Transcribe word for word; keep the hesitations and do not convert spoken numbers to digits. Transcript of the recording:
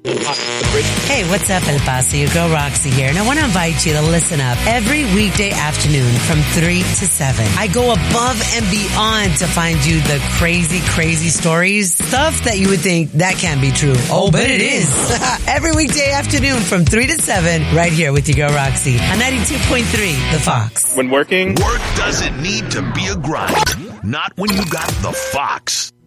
Hey, what's up, El Paso? Your girl Roxy here, and I want to invite you to listen up every weekday afternoon from three to seven. I go above and beyond to find you the crazy, crazy stories, stuff that you would think that can't be true. Oh, but it is. Every weekday afternoon from three to seven, right here with your girl Roxy on ninety-two point three, The Fox. When working, work doesn't need to be a grind. Not when you got the Fox.